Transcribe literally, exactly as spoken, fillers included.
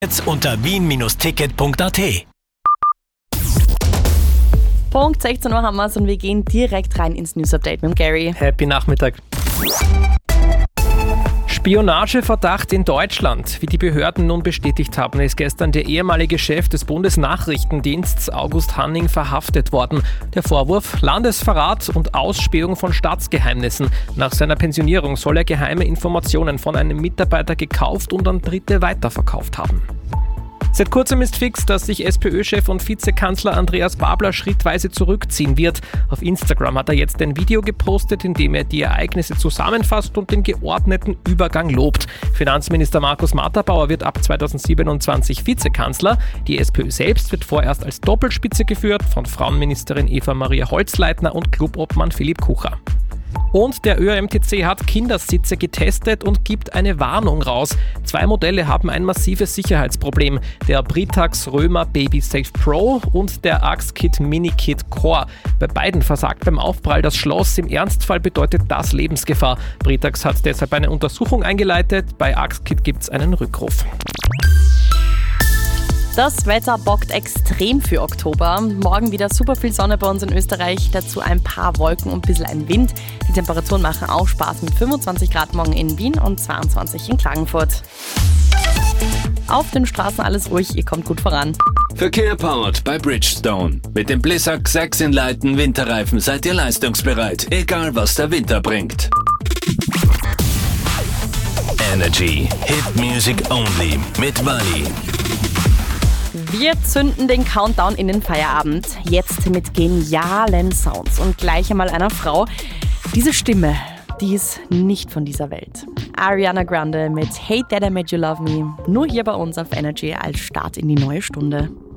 Jetzt unter wien Ticket punkt a t. Punkt sechzehn Uhr haben wir es und wir gehen direkt rein ins News-Update mit dem Gary. Happy Nachmittag. Spionageverdacht in Deutschland. Wie die Behörden nun bestätigt haben, ist gestern der ehemalige Chef des Bundesnachrichtendienstes August Hanning verhaftet worden. Der Vorwurf: Landesverrat und Ausspähung von Staatsgeheimnissen. Nach seiner Pensionierung soll er geheime Informationen von einem Mitarbeiter gekauft und an Dritte weiterverkauft haben. Seit kurzem ist fix, dass sich SPÖ-Chef und Vizekanzler Andreas Babler schrittweise zurückziehen wird. Auf Instagram hat er jetzt ein Video gepostet, in dem er die Ereignisse zusammenfasst und den geordneten Übergang lobt. Finanzminister Markus Matterbauer wird ab zweitausendsiebenundzwanzig Vizekanzler. Die SPÖ selbst wird vorerst als Doppelspitze geführt von Frauenministerin Eva-Maria Holzleitner und Clubobmann Philipp Kucher. Und der Ö R M T C hat Kindersitze getestet und gibt eine Warnung raus. Zwei Modelle haben ein massives Sicherheitsproblem. Der Britax Römer Baby Safe Pro und der Axkit Mini Kit Core. Bei beiden versagt beim Aufprall das Schloss. Im Ernstfall bedeutet das Lebensgefahr. Britax hat deshalb eine Untersuchung eingeleitet. Bei Axkit gibt es einen Rückruf. Das Wetter bockt extrem für Oktober. Morgen wieder super viel Sonne bei uns in Österreich, dazu ein paar Wolken und ein bisschen ein Wind. Die Temperaturen machen auch Spaß mit fünfundzwanzig Grad morgen in Wien und zweiundzwanzig in Klagenfurt. Auf den Straßen alles ruhig, ihr kommt gut voran. Verkehr powered bei Bridgestone. Mit dem Blizzak sechs in Leiten Winterreifen seid ihr leistungsbereit, egal was der Winter bringt. Energy Hit Music Only mit Wally. Wir zünden den Countdown in den Feierabend. Jetzt mit genialen Sounds und gleich einmal einer Frau. Diese Stimme, die ist nicht von dieser Welt. Ariana Grande mit Hate That I Made You Love Me. Nur hier bei uns auf Energy als Start in die neue Stunde.